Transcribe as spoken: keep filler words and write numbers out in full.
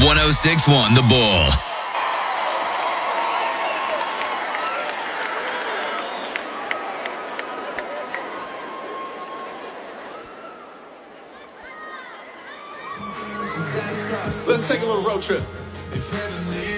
one oh six point one The Bull. Let's take a little road trip.